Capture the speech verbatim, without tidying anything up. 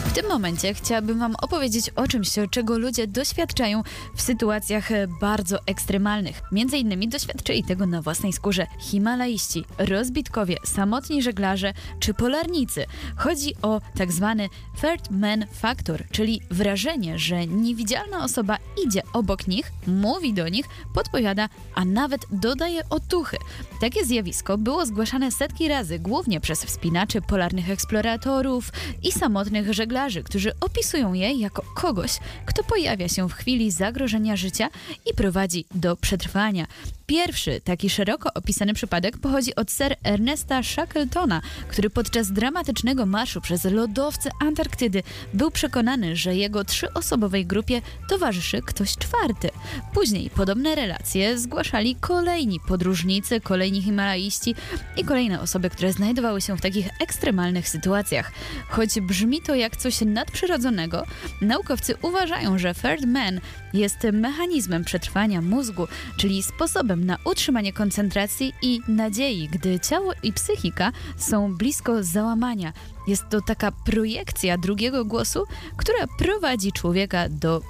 W tym momencie chciałabym Wam opowiedzieć o czymś, czego ludzie doświadczają w sytuacjach bardzo ekstremalnych. Między innymi doświadczyli tego na własnej skórze himalaiści, rozbitkowie, samotni żeglarze czy polarnicy. Chodzi o tak zwany third man factor, czyli wrażenie, że niewidzialna osoba idzie obok nich, mówi do nich, podpowiada, a nawet dodaje otuchy. Takie zjawisko było zgłaszane setki razy, głównie przez wspinaczy, polarnych eksploratorów i samotnych żeglarzy, którzy opisują je jako kogoś, kto pojawia się w chwili zagrożenia życia i prowadzi do przetrwania. Pierwszy taki szeroko opisany przypadek pochodzi od Sir Ernesta Shackletona, który podczas dramatycznego marszu przez lodowce Antarktydy był przekonany, że jego trzyosobowej grupie towarzyszy ktoś czwarty. Później podobne relacje zgłaszali kolejni podróżnicy, kolejni himalaiści i kolejne osoby, które znajdowały się w takich ekstremalnych sytuacjach. Choć brzmi to jak coś nadprzyrodzonego, naukowcy uważają, że third man jest mechanizmem przetrwania mózgu, czyli sposobem na utrzymanie koncentracji i nadziei, gdy ciało i psychika są blisko załamania. Jest to taka projekcja drugiego głosu, która prowadzi człowieka do